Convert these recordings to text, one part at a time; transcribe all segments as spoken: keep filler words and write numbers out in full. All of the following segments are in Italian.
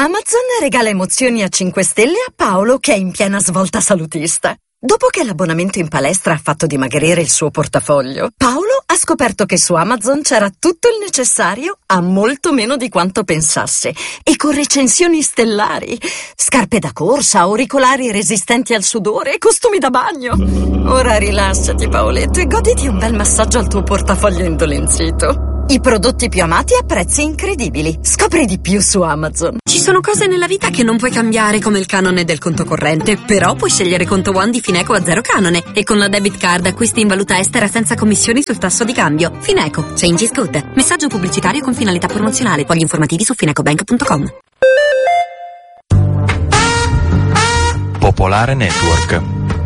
Amazon regala emozioni a cinque stelle a Paolo, che è in piena svolta salutista. Dopo che l'abbonamento in palestra ha fatto dimagrire il suo portafoglio, Paolo ha scoperto che su Amazon c'era tutto il necessario a molto meno di quanto pensasse, e con recensioni stellari. Scarpe da corsa, auricolari resistenti al sudore e costumi da bagno. Ora rilassati, Paoletto, e goditi un bel massaggio al tuo portafoglio indolenzito. I prodotti più amati a prezzi incredibili. Scopri di più su Amazon. Ci sono cose nella vita che non puoi cambiare, come il canone del conto corrente, però puoi scegliere Conto One di Fineco a zero canone, e con la debit card acquisti in valuta estera senza commissioni sul tasso di cambio. Fineco, change is good. Messaggio pubblicitario con finalità promozionale. Quali informativi su finecobank punto com. Popolare Network.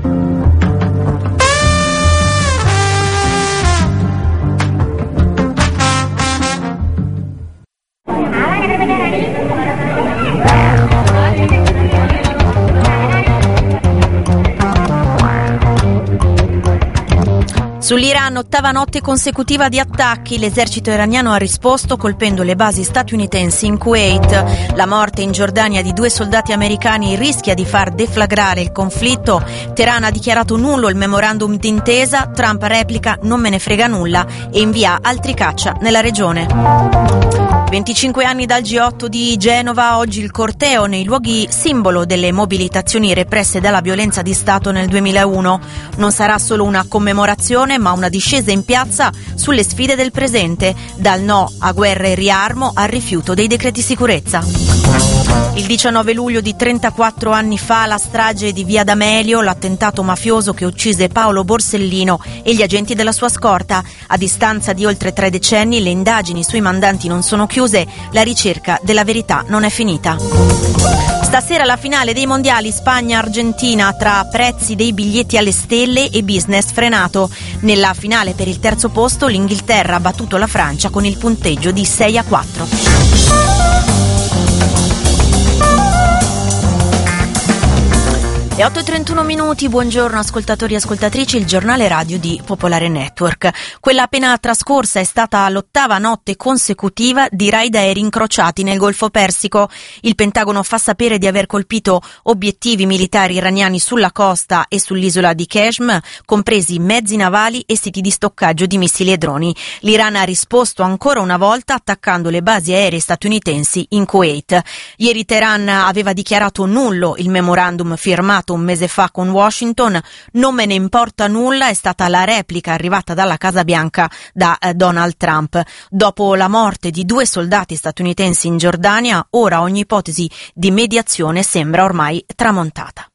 Sull'Iran, ottava notte consecutiva di attacchi, l'esercito iraniano ha risposto colpendo le basi statunitensi in Kuwait. La morte in Giordania di due soldati americani rischia di far deflagrare il conflitto. Teheran ha dichiarato nullo il memorandum d'intesa, Trump replica "non me ne frega nulla" e invia altri caccia nella regione. venticinque anni dal G otto di Genova, oggi il corteo nei luoghi simbolo delle mobilitazioni represse dalla violenza di Stato nel duemilauno. Non sarà solo una commemorazione, ma una discesa in piazza sulle sfide del presente, dal no a guerra e riarmo al rifiuto dei decreti sicurezza. Il diciannove luglio di trentaquattro anni fa, la strage di Via D'Amelio, l'attentato mafioso che uccise Paolo Borsellino e gli agenti della sua scorta. A distanza di oltre tre decenni, le indagini sui mandanti non sono chiuse, la ricerca della verità non è finita. Stasera la finale dei mondiali Spagna-Argentina, tra prezzi dei biglietti alle stelle e business frenato. Nella finale per il terzo posto l'Inghilterra ha battuto la Francia con il punteggio di sei a quattro. Le otto e trentuno minuti, buongiorno ascoltatori e ascoltatrici, il giornale radio di Popolare Network. Quella appena trascorsa è stata l'ottava notte consecutiva di raid aerei incrociati nel Golfo Persico. Il Pentagono fa sapere di aver colpito obiettivi militari iraniani sulla costa e sull'isola di Qeshm, compresi mezzi navali e siti di stoccaggio di missili e droni. L'Iran ha risposto ancora una volta attaccando le basi aeree statunitensi in Kuwait. Ieri Teheran aveva dichiarato nullo il memorandum firmato un mese fa con Washington. "Non me ne importa nulla" è stata la replica arrivata dalla Casa Bianca da eh, Donald Trump. Dopo la morte di due soldati statunitensi in Giordania, ora ogni ipotesi di mediazione sembra ormai tramontata.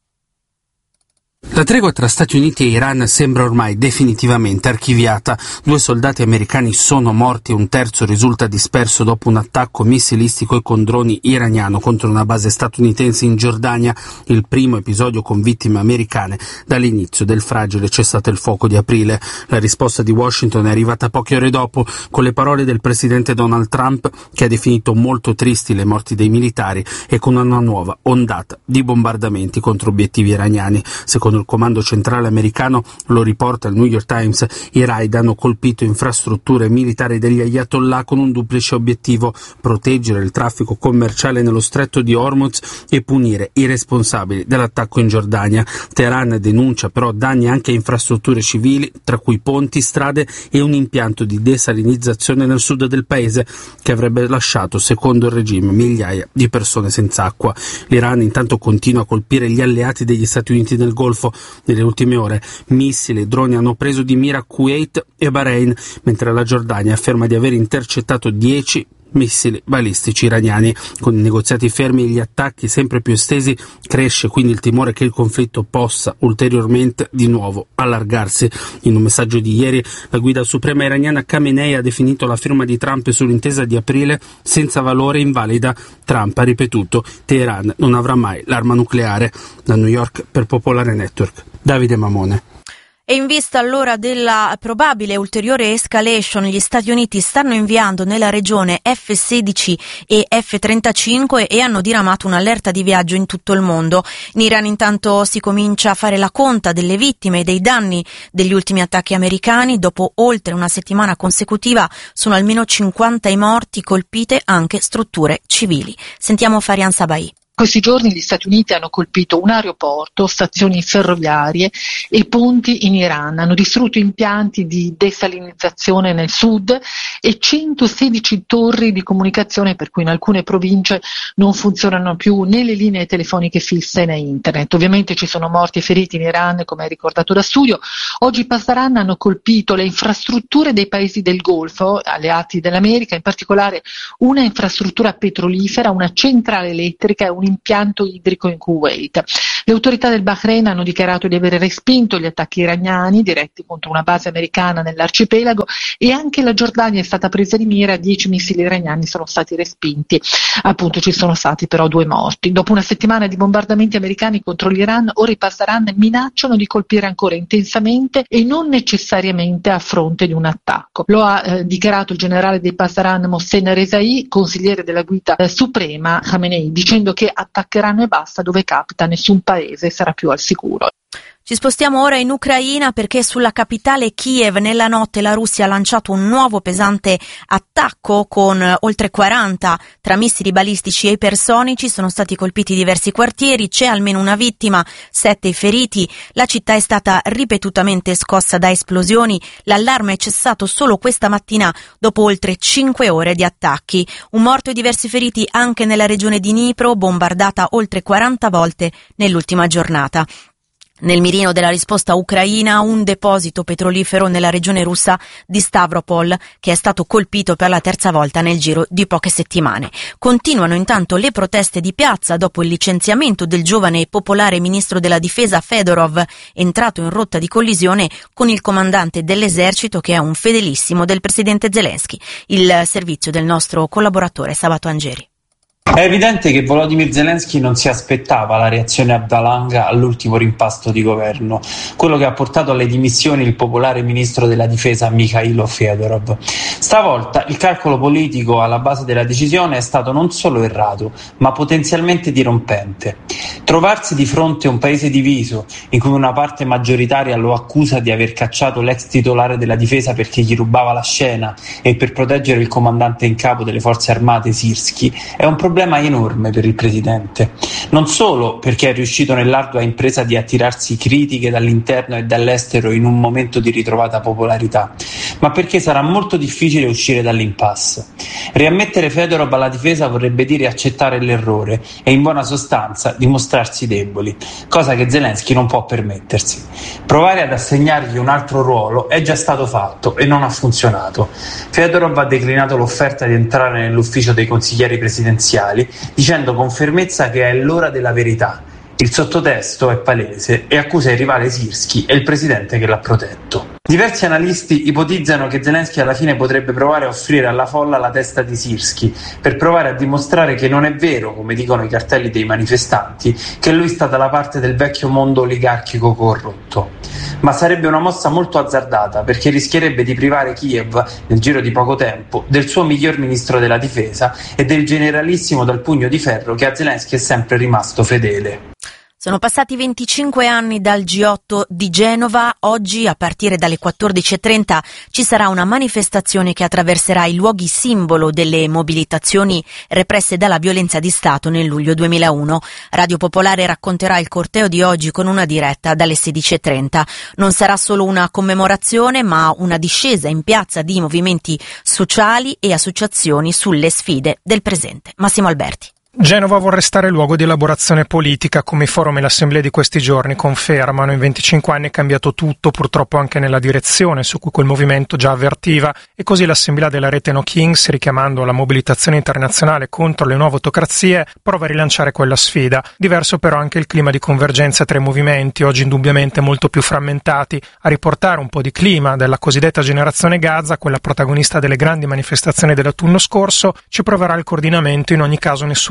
La tregua tra Stati Uniti e Iran sembra ormai definitivamente archiviata. Due soldati americani sono morti e un terzo risulta disperso dopo un attacco missilistico e con droni iraniano contro una base statunitense in Giordania, il primo episodio con vittime americane dall'inizio del fragile cessate il fuoco di aprile. La risposta di Washington è arrivata poche ore dopo, con le parole del presidente Donald Trump, che ha definito molto tristi le morti dei militari, e con una nuova ondata di bombardamenti contro obiettivi iraniani. Secondo il comando centrale americano, lo riporta il New York Times, i raid hanno colpito infrastrutture militari degli Ayatollah con un duplice obiettivo: proteggere il traffico commerciale nello stretto di Hormuz e punire i responsabili dell'attacco in Giordania. Teheran denuncia però danni anche a infrastrutture civili, tra cui ponti, strade e un impianto di desalinizzazione nel sud del paese, che avrebbe lasciato, secondo il regime, migliaia di persone senza acqua. L'Iran intanto continua a colpire gli alleati degli Stati Uniti nel Golfo. Nelle ultime ore missili e droni hanno preso di mira Kuwait e Bahrain, mentre la Giordania afferma di aver intercettato dieci missili balistici iraniani. Con i negoziati fermi e gli attacchi sempre più estesi, cresce quindi il timore che il conflitto possa ulteriormente di nuovo allargarsi. In un messaggio di ieri, la guida suprema iraniana Khamenei ha definito la firma di Trump sull'intesa di aprile senza valore e invalida. Trump ha ripetuto: Teheran non avrà mai l'arma nucleare. Da New York per Popolare Network, Davide Mamone. E in vista allora della probabile ulteriore escalation, gli Stati Uniti stanno inviando nella regione F sedici e F trentacinque e hanno diramato un'allerta di viaggio in tutto il mondo. In Iran intanto si comincia a fare la conta delle vittime e dei danni degli ultimi attacchi americani. Dopo oltre una settimana consecutiva sono almeno cinquanta i morti, colpite anche strutture civili. Sentiamo Farian Sabai. Questi giorni gli Stati Uniti hanno colpito un aeroporto, stazioni ferroviarie e ponti in Iran, hanno distrutto impianti di desalinizzazione nel sud e centosedici torri di comunicazione, per cui in alcune province non funzionano più né le linee telefoniche fisse né internet. Ovviamente ci sono morti e feriti in Iran, come è ricordato da studio. Oggi i Pasdaran hanno colpito le infrastrutture dei paesi del Golfo, alleati dell'America, in particolare una infrastruttura petrolifera, una centrale elettrica e un impianto idrico in Kuwait. Le autorità del Bahrain hanno dichiarato di aver respinto gli attacchi iraniani diretti contro una base americana nell'arcipelago e anche la Giordania è stata presa di mira, dieci missili iraniani sono stati respinti. Appunto ci sono stati però due morti. Dopo una settimana di bombardamenti americani contro l'Iran, ora i Pasdaran minacciano di colpire ancora intensamente e non necessariamente a fronte di un attacco. Lo ha eh, dichiarato il generale dei Pasdaran Mohsen Rezai, consigliere della guida eh, suprema Khamenei, dicendo che attaccheranno e basta, dove capita nessun paese sarà più al sicuro. Ci spostiamo ora in Ucraina perché sulla capitale Kiev nella notte la Russia ha lanciato un nuovo pesante attacco con oltre quaranta tra missili balistici e ipersonici. Sono stati colpiti diversi quartieri, c'è almeno una vittima, sette i feriti. La città è stata ripetutamente scossa da esplosioni. L'allarme è cessato solo questa mattina dopo oltre cinque ore di attacchi. Un morto e diversi feriti anche nella regione di Dnipro, bombardata oltre quaranta volte nell'ultima giornata. Nel mirino della risposta ucraina un deposito petrolifero nella regione russa di Stavropol, che è stato colpito per la terza volta nel giro di poche settimane. Continuano intanto le proteste di piazza dopo il licenziamento del giovane e popolare ministro della difesa Fedorov, entrato in rotta di collisione con il comandante dell'esercito che è un fedelissimo del presidente Zelensky. Il servizio del nostro collaboratore Sabato Angeri. È evidente che Volodymyr Zelensky non si aspettava la reazione a valanga all'ultimo rimpasto di governo, quello che ha portato alle dimissioni il popolare ministro della difesa Mikhailo Fedorov. Stavolta il calcolo politico alla base della decisione è stato non solo errato, ma potenzialmente dirompente. Trovarsi di fronte a un paese diviso, in cui una parte maggioritaria lo accusa di aver cacciato l'ex titolare della difesa perché gli rubava la scena e per proteggere il comandante in capo delle forze armate Sirski, è un problema enorme per il presidente, non solo perché è riuscito nell'ardua impresa di attirarsi critiche dall'interno e dall'estero in un momento di ritrovata popolarità, ma perché sarà molto difficile uscire dall'impasse. Riammettere Fedorov alla difesa vorrebbe dire accettare l'errore e in buona sostanza dimostrarsi deboli, cosa che Zelensky non può permettersi. Provare ad assegnargli un altro ruolo è già stato fatto e non ha funzionato. Fedorov ha declinato l'offerta di entrare nell'ufficio dei consiglieri presidenziali dicendo con fermezza che è l'ora della verità. Il sottotesto è palese e accusa il rivale Sirski e il presidente che l'ha protetto. Diversi analisti ipotizzano che Zelensky alla fine potrebbe provare a offrire alla folla la testa di Sirski per provare a dimostrare che non è vero, come dicono i cartelli dei manifestanti, che lui sta dalla parte del vecchio mondo oligarchico corrotto. Ma sarebbe una mossa molto azzardata perché rischierebbe di privare Kiev, nel giro di poco tempo, del suo miglior ministro della difesa e del generalissimo dal pugno di ferro che a Zelensky è sempre rimasto fedele. Sono passati venticinque anni dal G otto di Genova. Oggi, a partire dalle quattordici e trenta, ci sarà una manifestazione che attraverserà i luoghi simbolo delle mobilitazioni represse dalla violenza di Stato nel luglio duemilauno. Radio Popolare racconterà il corteo di oggi con una diretta dalle sedici e trenta. Non sarà solo una commemorazione, ma una discesa in piazza di movimenti sociali e associazioni sulle sfide del presente. Massimo Alberti. Genova vuol restare luogo di elaborazione politica, come i forum e l'assemblea di questi giorni confermano. In venticinque anni è cambiato tutto, purtroppo anche nella direzione su cui quel movimento già avvertiva, e così l'assemblea della rete No Kings, richiamando la mobilitazione internazionale contro le nuove autocrazie, prova a rilanciare quella sfida. Diverso però anche il clima di convergenza tra i movimenti, oggi indubbiamente molto più frammentati. A riportare un po' di clima della cosiddetta generazione Gaza, quella protagonista delle grandi manifestazioni dell'autunno scorso, ci proverà il coordinamento. In ogni caso nessun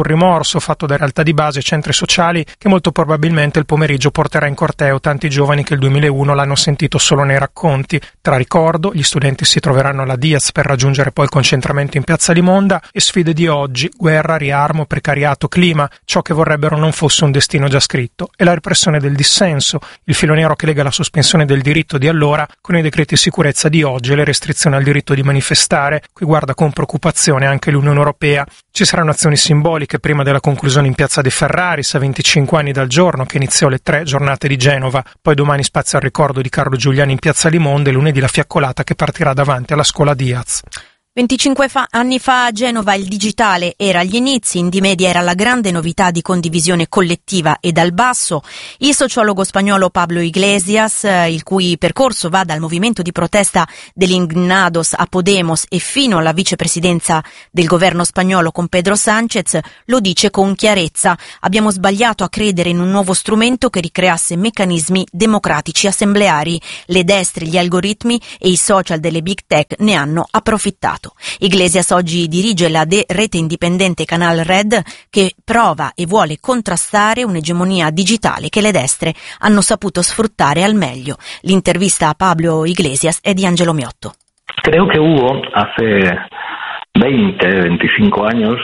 rimorso fatto da realtà di base e centri sociali che molto probabilmente il pomeriggio porterà in corteo tanti giovani che il duemilauno l'hanno sentito solo nei racconti. Tra ricordo, gli studenti si troveranno alla Diaz per raggiungere poi il concentramento in Piazza Limonda e sfide di oggi, guerra, riarmo, precariato, clima, ciò che vorrebbero non fosse un destino già scritto, e la repressione del dissenso, il filo nero che lega la sospensione del diritto di allora con i decreti sicurezza di oggi e le restrizioni al diritto di manifestare, cui guarda con preoccupazione anche l'Unione Europea. Ci saranno azioni simboliche prima della conclusione in Piazza De Ferraris a venticinque anni dal giorno che iniziò le tre giornate di Genova, poi domani spazio al ricordo di Carlo Giuliani in Piazza Limonda e lunedì la fiaccolata che partirà davanti alla scuola Diaz. venticinque fa- anni fa a Genova il digitale era agli inizi, Indymedia era la grande novità di condivisione collettiva e dal basso. Il sociologo spagnolo Pablo Iglesias, eh, il cui percorso va dal movimento di protesta dell'Indignados a Podemos e fino alla vicepresidenza del governo spagnolo con Pedro Sánchez, lo dice con chiarezza. Abbiamo sbagliato a credere in un nuovo strumento che ricreasse meccanismi democratici assembleari. Le destre, gli algoritmi e i social delle big tech ne hanno approfittato. Iglesias oggi dirige la de- rete indipendente Canal Red che prova e vuole contrastare un'egemonia digitale che le destre hanno saputo sfruttare al meglio. L'intervista a Pablo Iglesias è di Angelo Miotto. Creo que hubo hace veinte, veinticinco años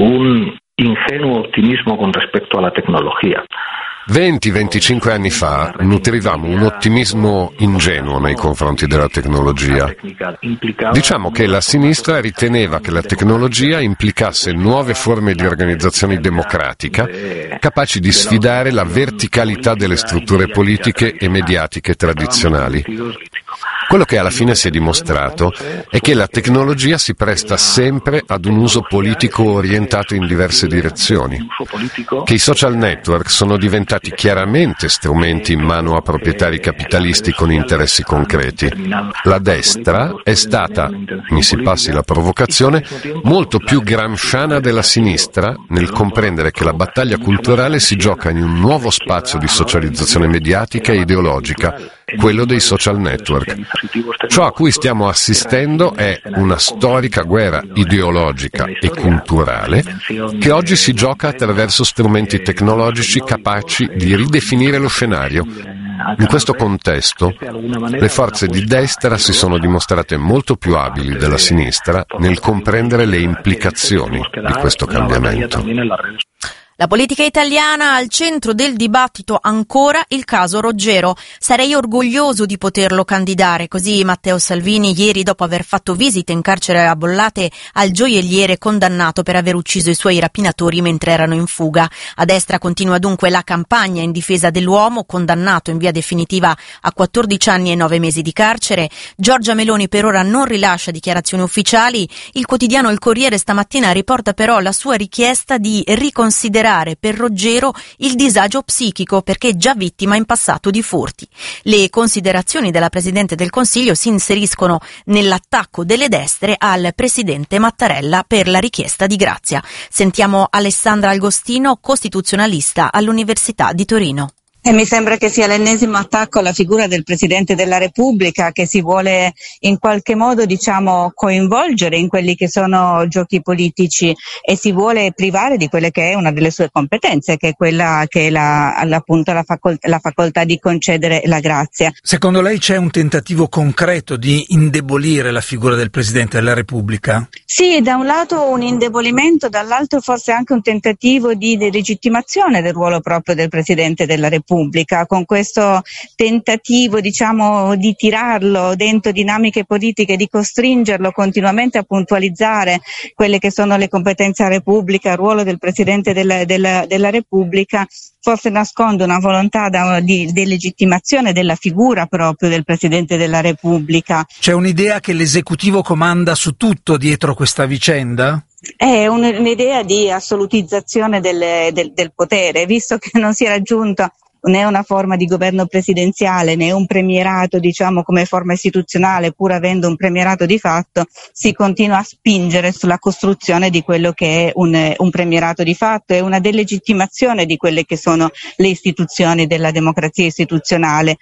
un ingenuo optimismo con respecto a la tecnología. venti venticinque anni fa nutrivamo un ottimismo ingenuo nei confronti della tecnologia. Diciamo che la sinistra riteneva che la tecnologia implicasse nuove forme di organizzazione democratica capaci di sfidare la verticalità delle strutture politiche e mediatiche tradizionali. Quello che alla fine si è dimostrato è che la tecnologia si presta sempre ad un uso politico orientato in diverse direzioni, che i social network sono diventati chiaramente strumenti in mano a proprietari capitalisti con interessi concreti. La destra è stata, mi si passi la provocazione, molto più gramsciana della sinistra nel comprendere che la battaglia culturale si gioca in un nuovo spazio di socializzazione mediatica e ideologica, quello dei social network. Ciò a cui stiamo assistendo è una storica guerra ideologica e culturale che oggi si gioca attraverso strumenti tecnologici capaci di ridefinire lo scenario. In questo contesto, le forze di destra si sono dimostrate molto più abili della sinistra nel comprendere le implicazioni di questo cambiamento. La politica italiana al centro del dibattito ancora il caso Roggero. Sarei orgoglioso di poterlo candidare, così Matteo Salvini ieri dopo aver fatto visite in carcere a Bollate al gioielliere condannato per aver ucciso i suoi rapinatori mentre erano in fuga. A destra continua dunque la campagna in difesa dell'uomo condannato in via definitiva a quattordici anni e nove mesi di carcere. Giorgia Meloni per ora non rilascia dichiarazioni ufficiali. Il quotidiano Il Corriere stamattina riporta però la sua richiesta di riconsiderare per Roggero il disagio psichico perché è già vittima in passato di furti. Le considerazioni della Presidente del Consiglio si inseriscono nell'attacco delle destre al Presidente Mattarella per la richiesta di grazia. Sentiamo Alessandra Agostino, costituzionalista all'Università di Torino. E mi sembra che sia l'ennesimo attacco alla figura del Presidente della Repubblica che si vuole in qualche modo, diciamo, coinvolgere in quelli che sono giochi politici e si vuole privare di quelle che è una delle sue competenze, che è quella che è la, appunto la, facol- la facoltà di concedere la grazia. Secondo lei c'è un tentativo concreto di indebolire la figura del Presidente della Repubblica? Sì, da un lato un indebolimento, dall'altro forse anche un tentativo di delegittimazione del ruolo proprio del Presidente della Repubblica. Con questo tentativo, diciamo, di tirarlo dentro dinamiche politiche, di costringerlo continuamente a puntualizzare quelle che sono le competenze della Repubblica, il ruolo del Presidente della, della, della Repubblica, forse nasconde una volontà da, di delegittimazione della figura proprio del Presidente della Repubblica. C'è un'idea che l'esecutivo comanda su tutto dietro questa vicenda? È un'idea di assolutizzazione del, del, del potere, visto che non si è raggiunto né una forma di governo presidenziale né un premierato, diciamo, come forma istituzionale, pur avendo un premierato di fatto, si continua a spingere sulla costruzione di quello che è un, un premierato di fatto e una delegittimazione di quelle che sono le istituzioni della democrazia istituzionale.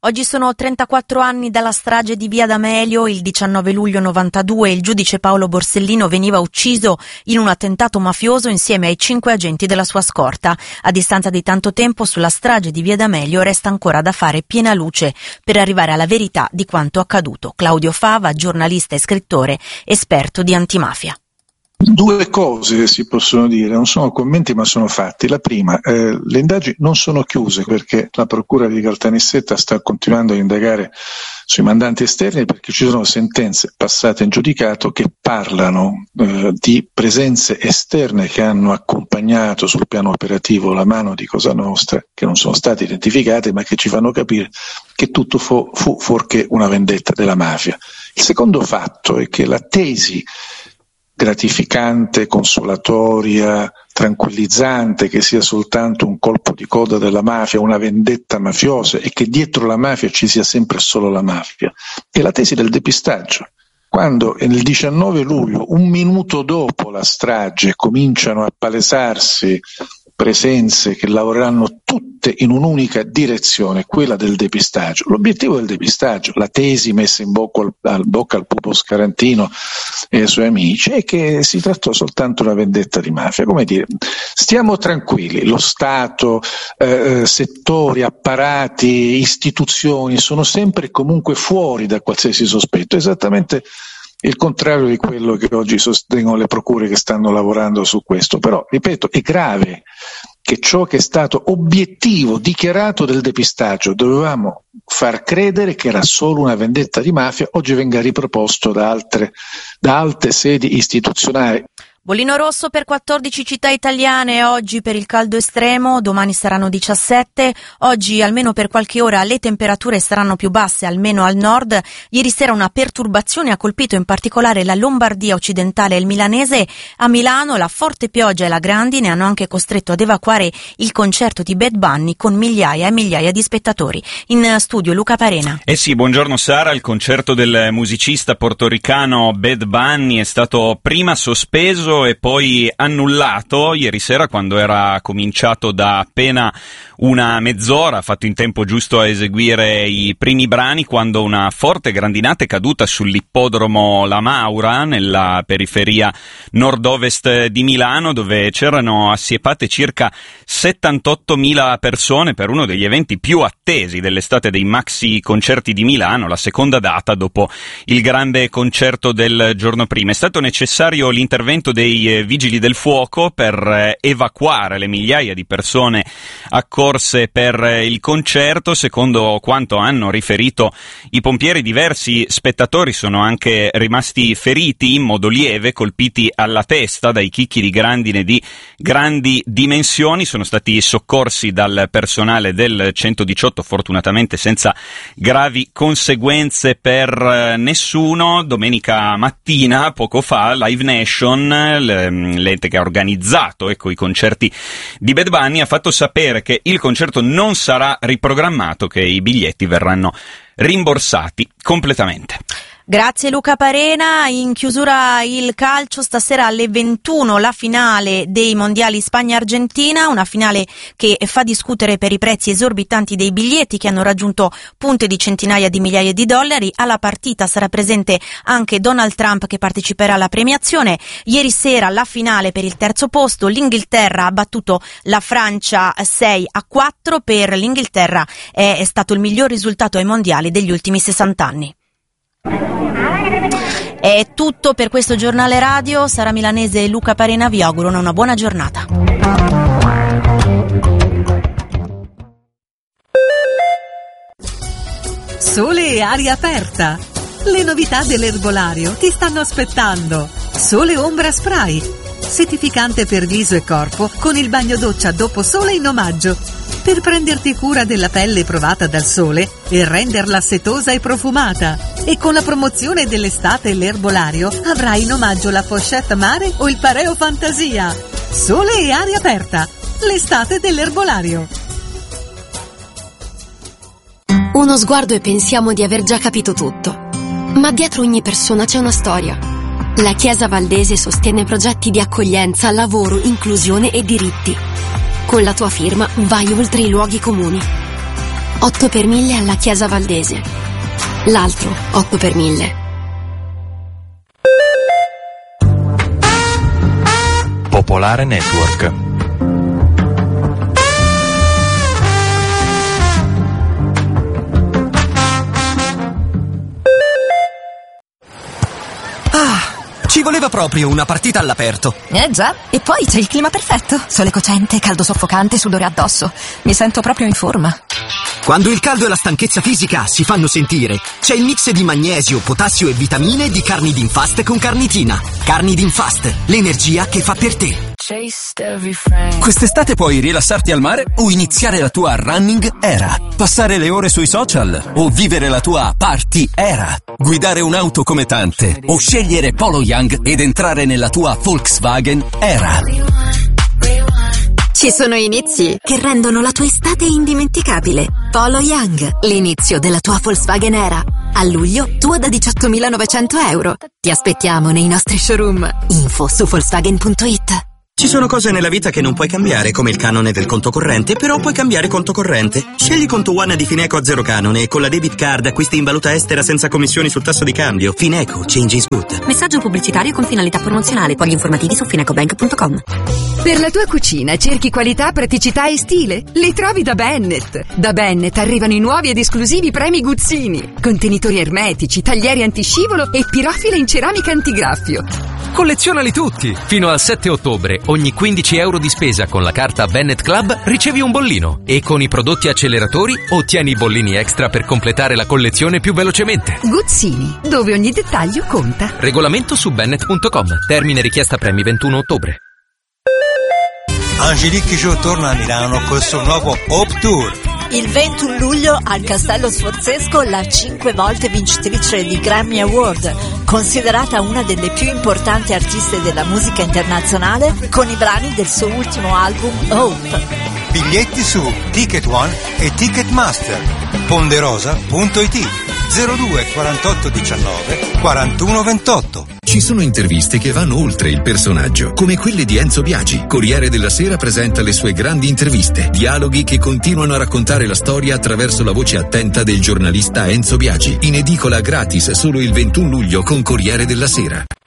Oggi sono trentaquattro anni dalla strage di Via D'Amelio. Il diciannove luglio novantadue il giudice Paolo Borsellino veniva ucciso in un attentato mafioso insieme ai cinque agenti della sua scorta. A distanza di tanto tempo, sulla strage di Via D'Amelio resta ancora da fare piena luce per arrivare alla verità di quanto accaduto. Claudio Fava, giornalista e scrittore, esperto di antimafia. Due cose si possono dire, non sono commenti ma sono fatti. La prima, eh, le indagini non sono chiuse perché la procura di Caltanissetta sta continuando a indagare sui mandanti esterni, perché ci sono sentenze passate in giudicato che parlano eh, di presenze esterne che hanno accompagnato sul piano operativo la mano di Cosa Nostra, che non sono state identificate ma che ci fanno capire che tutto fu, fu fuorché una vendetta della mafia. Il secondo fatto è che la tesi gratificante, consolatoria, tranquillizzante che sia soltanto un colpo di coda della mafia, una vendetta mafiosa e che dietro la mafia ci sia sempre solo la mafia, è la tesi del depistaggio. Quando nel diciannove luglio, un minuto dopo la strage, cominciano a palesarsi presenze che lavoreranno tutte in un'unica direzione, quella del depistaggio. L'obiettivo del depistaggio, la tesi messa in bocca al, al, bocca al pupo Scarantino e ai suoi amici, è che si trattò soltanto di una vendetta di mafia. Come dire, stiamo tranquilli, lo Stato, eh, settori, apparati, istituzioni sono sempre e comunque fuori da qualsiasi sospetto, esattamente il contrario di quello che oggi sostengono le procure che stanno lavorando su questo. Però, ripeto, è grave che ciò che è stato obiettivo dichiarato del depistaggio, dovevamo far credere che era solo una vendetta di mafia, oggi venga riproposto da altre, da alte sedi istituzionali. Bollino rosso per quattordici città italiane oggi per il caldo estremo, domani saranno diciassette, oggi almeno per qualche ora le temperature saranno più basse, almeno al nord. Ieri sera una perturbazione ha colpito in particolare la Lombardia occidentale e il Milanese. A Milano la forte pioggia e la grandine hanno anche costretto ad evacuare il concerto di Bad Bunny con migliaia e migliaia di spettatori. In studio Luca Parena. Eh sì, buongiorno Sara, il concerto del musicista portoricano Bad Bunny è stato prima sospeso e poi annullato ieri sera, quando era cominciato da appena una mezz'ora, ha fatto in tempo giusto a eseguire i primi brani, quando una forte grandinata è caduta sull'ippodromo La Maura, nella periferia nord-ovest di Milano, dove c'erano assiepate circa settantottomila persone per uno degli eventi più attesi dell'estate dei maxi concerti di Milano, la seconda data dopo il grande concerto del giorno prima. È stato necessario l'intervento dei vigili del fuoco per evacuare le migliaia di persone accorse per il concerto. Secondo quanto hanno riferito i pompieri, diversi spettatori sono anche rimasti feriti in modo lieve, colpiti alla testa dai chicchi di grandine di grandi dimensioni. Sono stati soccorsi dal personale del centodiciotto, fortunatamente senza gravi conseguenze per nessuno. Domenica mattina, poco fa, Live Nation, l'ente che ha organizzato ecco, i concerti di Bad Bunny, ha fatto sapere che il concerto non sarà riprogrammato, che i biglietti verranno rimborsati completamente. Grazie Luca Parena. In chiusura il calcio, stasera alle ventuno la finale dei mondiali Spagna-Argentina, una finale che fa discutere per i prezzi esorbitanti dei biglietti che hanno raggiunto punte di centinaia di migliaia di dollari. Alla partita sarà presente anche Donald Trump, che parteciperà alla premiazione. Ieri sera la finale per il terzo posto, l'Inghilterra ha battuto la Francia sei a quattro, per l'Inghilterra è stato il miglior risultato ai mondiali degli ultimi sessanta anni. È tutto per questo giornale radio. Sara Milanese e Luca Parena vi augurano una buona giornata. Sole e aria aperta. Le novità dell'erbolario ti stanno aspettando. Sole Ombra Spray, settificante per viso e corpo con il bagno doccia dopo sole in omaggio, per prenderti cura della pelle provata dal sole e renderla setosa e profumata. E con la promozione dell'estate l'erbolario avrai in omaggio la pochette mare o il pareo fantasia. Sole e aria aperta, l'estate dell'erbolario. Uno sguardo e pensiamo di aver già capito tutto, ma dietro ogni persona c'è una storia. La Chiesa Valdese sostiene progetti di accoglienza, lavoro, inclusione e diritti. Con la tua firma vai oltre i luoghi comuni. otto per mille alla Chiesa Valdese. L'altro otto per mille. Popolare Network. Ci voleva proprio una partita all'aperto. Eh già, e poi c'è il clima perfetto. Sole cocente, caldo soffocante, sudore addosso. Mi sento proprio in forma. Quando il caldo e la stanchezza fisica si fanno sentire, c'è il mix di magnesio, potassio e vitamine di Carnidin-Fast con carnitina. Carnidin-Fast, l'energia che fa per te. Quest'estate puoi rilassarti al mare o iniziare la tua running era. Passare le ore sui social o vivere la tua party era. Guidare un'auto come tante o scegliere Polo Young ed entrare nella tua Volkswagen era. Ci sono inizi che rendono la tua estate indimenticabile. Polo Young, l'inizio della tua Volkswagen era. A luglio, tua da diciottomilanovecento euro. Ti aspettiamo nei nostri showroom. Info su Volkswagen punto it. Ci sono cose nella vita che non puoi cambiare, come il canone del conto corrente, però puoi cambiare conto corrente. Scegli Conto One di Fineco a zero canone e con la debit card acquisti in valuta estera senza commissioni sul tasso di cambio. Fineco, change is good. Messaggio pubblicitario con finalità promozionale. Poi gli informativi su finecobank punto com. Per la tua cucina cerchi qualità, praticità e stile? Li trovi da Bennett. Da Bennett arrivano i nuovi ed esclusivi premi Guzzini. Contenitori ermetici, taglieri antiscivolo e pirofile in ceramica antigraffio. Collezionali tutti! Fino al sette ottobre, ogni quindici euro di spesa con la carta Bennett Club ricevi un bollino e con i prodotti acceleratori ottieni i bollini extra per completare la collezione più velocemente. Guzzini, dove ogni dettaglio conta. Regolamento su bennett punto com. Termine richiesta premi ventuno ottobre. Angelique Kidjo torna a Milano col suo nuovo Hope Tour. Il ventuno luglio al Castello Sforzesco la cinque volte vincitrice di Grammy Award, considerata una delle più importanti artiste della musica internazionale, con i brani del suo ultimo album Hope. Biglietti su Ticket One e Ticketmaster. Ponderosa punto it zero due quarantotto diciannove quarantuno ventotto. Ci sono interviste che vanno oltre il personaggio, come quelle di Enzo Biagi. Corriere della Sera presenta le sue grandi interviste, dialoghi che continuano a raccontare la storia attraverso la voce attenta del giornalista Enzo Biagi. In edicola gratis solo il ventuno luglio con Corriere della Sera.